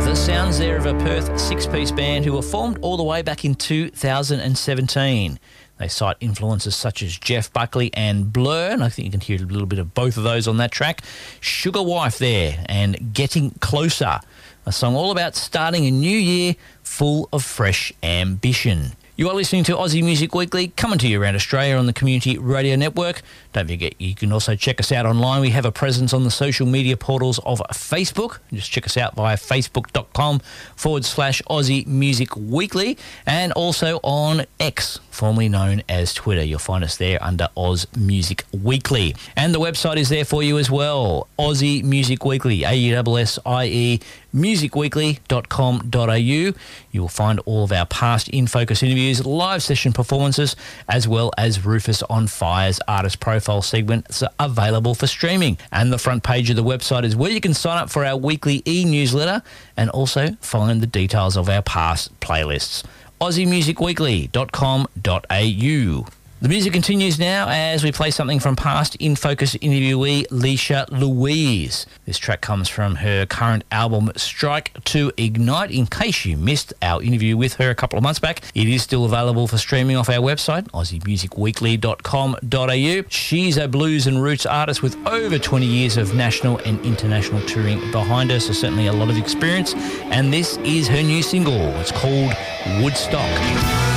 The sounds there of a Perth six-piece band who were formed all the way back in 2017. They cite influences such as Jeff Buckley and Blur, and I think you can hear a little bit of both of those on that track. Sugar Wife there and Getting Closer, a song all about starting a new year full of fresh ambition. You are listening to Aussie Music Weekly, coming to you around Australia on the Community Radio Network. Don't forget, you can also check us out online. We have a presence on the social media portals of Facebook. Just check us out via facebook.com/Aussie Music Weekly, and also on X, formerly known as Twitter. You'll find us there under Oz Music Weekly. And the website is there for you as well, Aussie Music Weekly, AUSSIE musicweekly.com.au. You will find all of our past In Focus interviews, live session performances, as well as Rufus on Fire's artist profile segments available for streaming. And the front page of the website is where you can sign up for our weekly e-newsletter and also find the details of our past playlists. AussieMusicWeekly.com.au. The music continues now as we play something from past In Focus interviewee Leisha Louise. This track comes from her current album Strike to Ignite. In case you missed our interview with her a couple of months back, it is still available for streaming off our website, AussieMusicWeekly.com.au. She's a blues and roots artist with over 20 years of national and international touring behind her, so certainly a lot of experience. And this is her new single. It's called Woodstock.